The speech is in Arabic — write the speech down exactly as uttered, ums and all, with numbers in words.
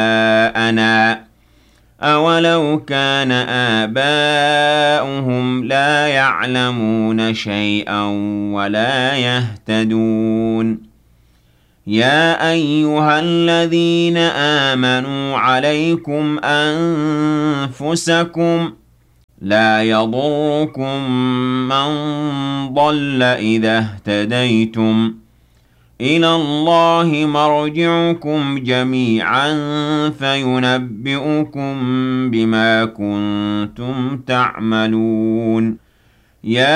أنا أولو كان آباؤهم لا يعلمون شيئا ولا يهتدون يا أيها الذين آمنوا عليكم أنفسكم لا يضركم من ضل إذا اهتديتم إلى الله مرجعكم جميعا فينبئكم بما كنتم تعملون يا